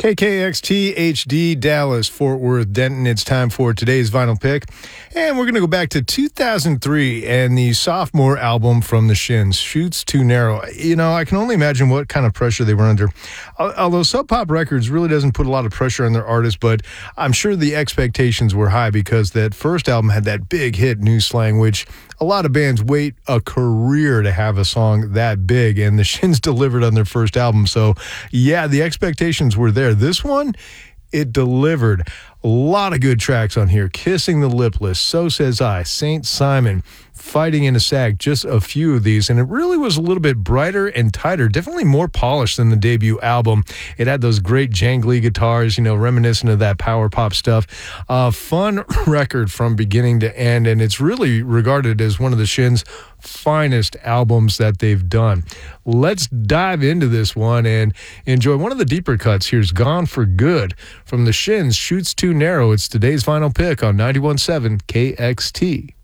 KKXT HD Dallas, Fort Worth, Denton. It's time for today's vinyl pick. And we're going to go back to 2003 and the sophomore album from the Shins, Shoots Too Narrow. You know, I can only imagine what kind of pressure they were under. Although Sub Pop Records really doesn't put a lot of pressure on their artists, but I'm sure the expectations were high because that first album had that big hit, New Slang, which a lot of bands wait a career to have a song that big, and the Shins delivered on their first album. So, yeah, the expectations were there. This one, it delivered. A lot of good tracks on here. Kissing the Lipless, So Says I, Saint Simon, Fighting in a Sack, just a few of these. And it really was a little bit brighter and tighter, definitely more polished than the debut album. It had those great jangly guitars, you know, reminiscent of that power pop stuff. Fun record from beginning to end, and it's really regarded as one of the Shins' finest albums that they've done. Let's dive into this one and enjoy one of the deeper cuts. Here's Gone for Good from the Shins, Shoots Too Narrow. It's today's final pick on 91.7 KXT.